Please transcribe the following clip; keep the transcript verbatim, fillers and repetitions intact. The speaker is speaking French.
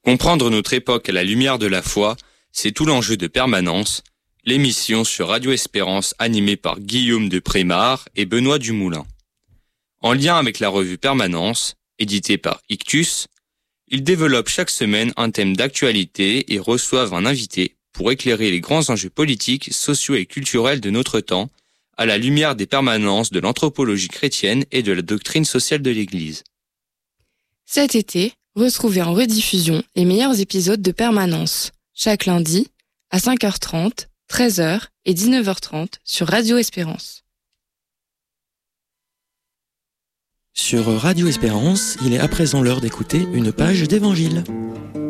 Comprendre notre époque à la lumière de la foi, c'est tout l'enjeu de Permanence, l'émission sur Radio Espérance animée par Guillaume de Prémar et Benoît Dumoulin. En lien avec la revue Permanence, éditée par Ictus, ils développent chaque semaine un thème d'actualité et reçoivent un invité pour éclairer les grands enjeux politiques, sociaux et culturels de notre temps, à la lumière des permanences de l'anthropologie chrétienne et de la doctrine sociale de l'Église. Cet été, retrouvez en rediffusion les meilleurs épisodes de Permanence, chaque lundi à cinq heures trente, treize heures et dix-neuf heures trente sur Radio Espérance. Sur Radio Espérance, il est à présent l'heure d'écouter une page d'évangile.